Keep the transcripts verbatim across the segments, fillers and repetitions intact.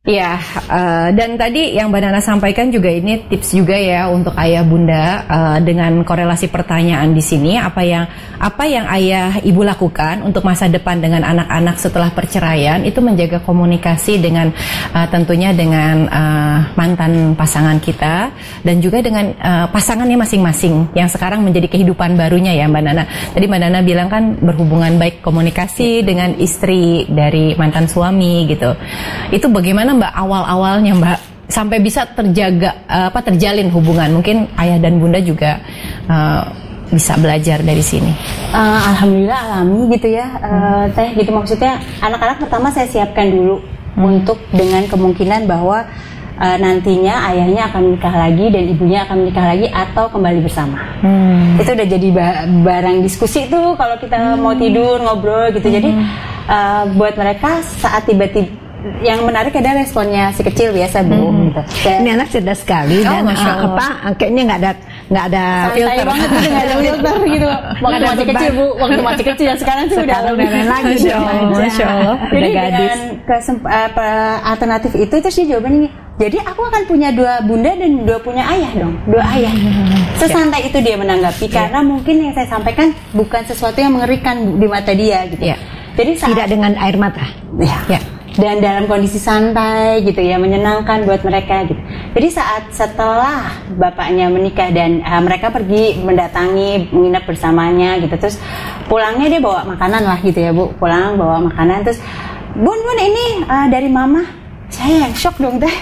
Ya, uh, dan tadi yang Mbak Nana sampaikan juga ini tips juga ya untuk ayah bunda uh, dengan korelasi pertanyaan di sini apa yang apa yang ayah ibu lakukan untuk masa depan dengan anak-anak setelah perceraian itu menjaga komunikasi dengan uh, tentunya dengan uh, mantan pasangan kita dan juga dengan uh, pasangannya masing-masing yang sekarang menjadi kehidupan barunya ya Mbak Nana. Tadi Mbak Nana bilang kan berhubungan baik komunikasi dengan istri dari mantan suami gitu. Itu bagaimana Mbak awal-awalnya Mbak sampai bisa terjaga uh, apa terjalin hubungan? Mungkin ayah dan bunda juga uh, bisa belajar dari sini. Uh, Alhamdulillah alami gitu ya, uh, hmm. teh gitu maksudnya anak-anak pertama saya siapkan dulu hmm. untuk dengan kemungkinan bahwa uh, nantinya ayahnya akan menikah lagi dan ibunya akan menikah lagi atau kembali bersama. Hmm. Itu udah jadi ba barang diskusi tuh kalau kita hmm. mau tidur ngobrol gitu. Hmm. Jadi uh, buat mereka saat tiba-tiba yang menarik adalah responnya si kecil biasa Bu. Hmm. Gitu. Kayak, ini anak cerdas sekali oh, dan uh, apa kayaknya nggak ada nggak ada filter banget gitu, nggak ada filter gitu. Waktu masih kecil Bu, waktu masih kecil dan sekarang sih udah lain lagi. Masya Allah. Jadi dengan apa, alternatif itu terus dia jawabannya ini. Jadi aku akan punya dua bunda dan dua punya ayah dong, dua ayah. Sesantai itu dia menanggapi karena mungkin yang saya sampaikan bukan sesuatu yang mengerikan di mata dia gitu. Ya. Jadi saat, tidak dengan air mata. Ya. Ya. Dan dalam kondisi santai gitu ya, menyenangkan buat mereka gitu. Jadi saat setelah bapaknya menikah dan uh, mereka pergi mendatangi, menginap bersamanya gitu, terus pulangnya dia bawa makanan lah gitu ya Bu, pulang bawa makanan terus bun bun ini uh, dari mama. Saya yang shock dong teh.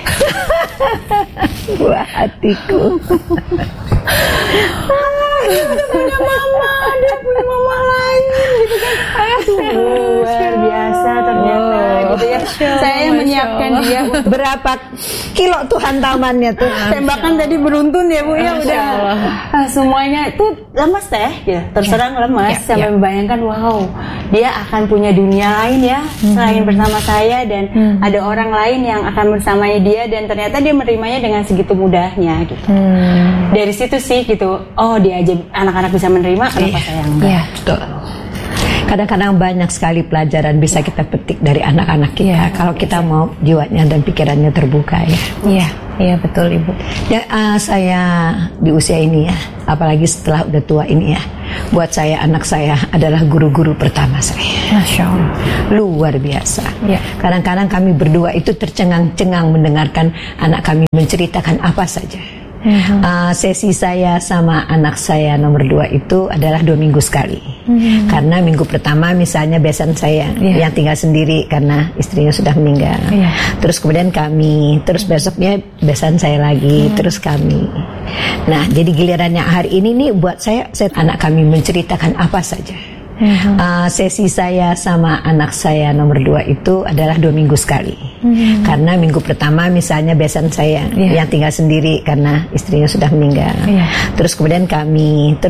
Buah hatiku. Dia udah punya mama, dia punya mama lain gitu kan. Aduh, luar biasa ternyata gitu ya. Saya menyiapkan dia untuk berapa kilo tuh hantamannya tuh. Tembakan tadi beruntun ya Bu ya udah. Nah, semuanya tuh lemas teh gitu. Terserang lemas ya, sampai ya. Membayangkan wow, dia akan punya dunia lain ya selain hmm. bersama saya dan hmm. ada orang lain yang akan bersamanya dia dan ternyata dia menerimanya dengan segitu mudahnya gitu. Hmm. Dari situ sih gitu. Oh, dia aja anak-anak bisa menerima, kenapa saya enggak? Iya, betul. Kadang-kadang banyak sekali pelajaran bisa kita petik dari anak-anak kita ya, kalau kita mau jiwanya dan pikirannya terbuka ya. Iya, iya betul Ibu. Ya, uh, saya di usia ini ya, apalagi setelah udah tua ini ya, buat saya anak saya adalah guru-guru pertama saya. Masya Allah. Luar biasa. Ya. Kadang-kadang kami berdua itu tercengang-cengang mendengarkan anak kami menceritakan apa saja. Mm-hmm. uh, sesi saya sama anak saya nomor dua itu adalah dua minggu sekali. Mm-hmm. Karena minggu pertama misalnya besan saya yeah. yang tinggal sendiri karena istrinya sudah meninggal. Yeah. Terus kemudian kami, terus besoknya besan saya lagi, mm-hmm. terus kami. Nah, jadi gilirannya hari ini nih buat saya, saya anak kami menceritakan apa saja. Mm-hmm. uh, sesi saya sama anak saya nomor dua itu adalah dua minggu sekali. Mm-hmm. Karena minggu pertama misalnya besan saya yeah. yang tinggal sendiri karena istrinya sudah meninggal. Yeah. Terus kemudian kami